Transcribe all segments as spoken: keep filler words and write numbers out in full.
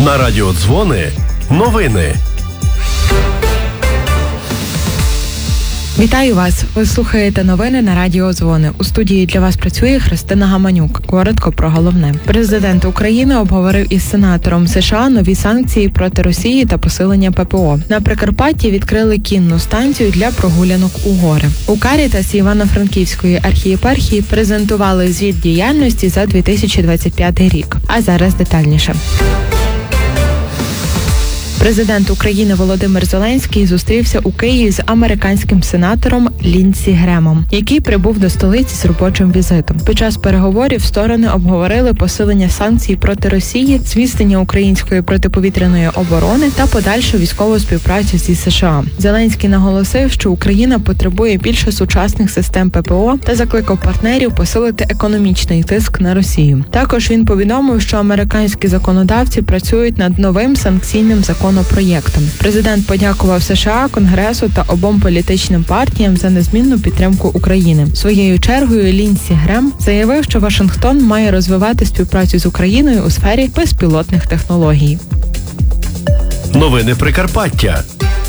На радіо Дзвони новини. Вітаю вас! Ви слухаєте новини на радіо Дзвони. У студії для вас працює Христина Гаманюк. Коротко про головне. Президент України обговорив із сенатором США нові санкції проти Росії та посилення ППО. На Прикарпатті відкрили кінну станцію для прогулянок у гори. У Карітасі Івано-Франківської архієпархії презентували звіт діяльності за дві тисячі двадцять п'ятий рік. А зараз детальніше. Президент України Володимир Зеленський зустрівся у Києві з американським сенатором Лінсі Гремом, який прибув до столиці з робочим візитом. Під час переговорів сторони обговорили посилення санкцій проти Росії, зміцнення української протиповітряної оборони та подальшу військову співпрацю зі США. Зеленський наголосив, що Україна потребує більше сучасних систем ППО та закликав партнерів посилити економічний тиск на Росію. Також він повідомив, що американські законодавці працюють над новим санкційним законом. Проєктом. Президент подякував США, Конгресу та обом політичним партіям за незмінну підтримку України. Своєю чергою Лінсі Грем заявив, що Вашингтон має розвивати співпрацю з Україною у сфері безпілотних технологій. Новини Прикарпаття.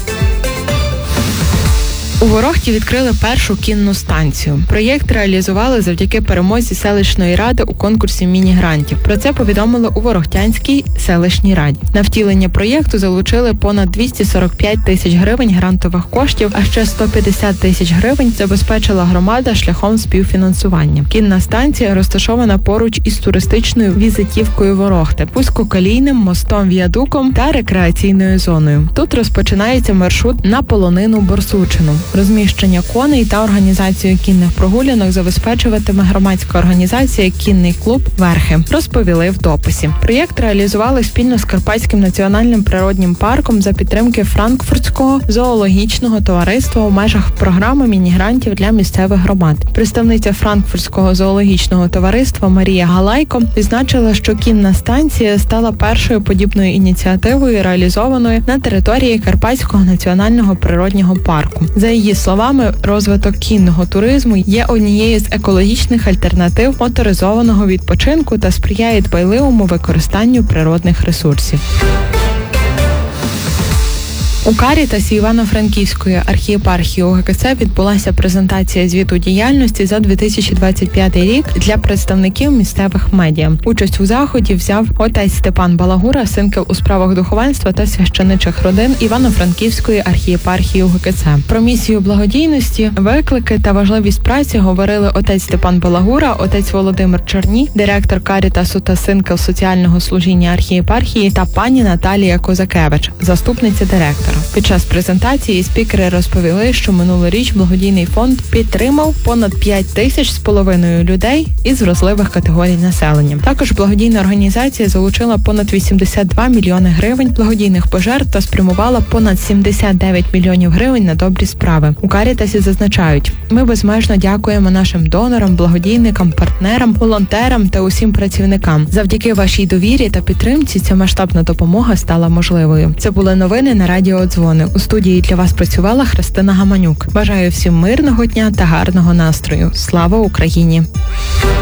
У Ворохті відкрили першу кінну станцію. Проєкт реалізували завдяки перемозі селищної ради у конкурсі міні-грантів. Про це повідомили у Ворохтянській селищній раді. На втілення проєкту залучили понад двісті сорок п'ять тисяч гривень грантових коштів, а ще сто п'ятдесят тисяч гривень забезпечила громада шляхом співфінансування. Кінна станція розташована поруч із туристичною візитівкою Ворохти, вузькоколійним мостом-віадуком та рекреаційною зоною. Тут розпочинається маршрут на полонину Борсучину. Розміщення коней та організацію кінних прогулянок забезпечуватиме громадська організація «Кінний клуб Верхи», розповіли в дописі. Проєкт реалізували спільно з Карпатським національним природнім парком за підтримки Франкфуртського зоологічного товариства у межах програми міні-грантів для місцевих громад. Представниця Франкфуртського зоологічного товариства Марія Галайко відзначила, що кінна станція стала першою подібною ініціативою, реалізованою на території Карпатського національного природнього парку. За її словами, розвиток кінного туризму є однією з екологічних альтернатив моторизованого відпочинку та сприяє дбайливому використанню природних ресурсів. У Карітасі Івано-Франківської архієпархії УГКЦ відбулася презентація звіту діяльності за дві тисячі двадцять п'ятий рік для представників місцевих медіа. Участь у заході взяв отець Степан Балагура, синкел у справах духовенства та священичих родин Івано-Франківської архієпархії УГКЦ. Про місію благодійності, виклики та важливість праці говорили отець Степан Балагура, отець Володимир Черні, директор Карітасу та синкел соціального служіння архієпархії та пані Наталія Козакевич, заступниця директора. Під час презентації спікери розповіли, що минулоріч благодійний фонд підтримав понад п'ять тисяч з половиною людей із вразливих категорій населення. Також благодійна організація залучила понад вісімдесят два мільйони гривень благодійних пожертв та спрямувала понад сімдесят дев'ять мільйонів гривень на добрі справи. У Карітасі зазначають, ми безмежно дякуємо нашим донорам, благодійникам, партнерам, волонтерам та усім працівникам. Завдяки вашій довірі та підтримці ця масштабна допомога стала можливою. Це були новини на радіо Дзвони. У студії для вас працювала Христина Гаманюк. Бажаю всім мирного дня та гарного настрою. Слава Україні!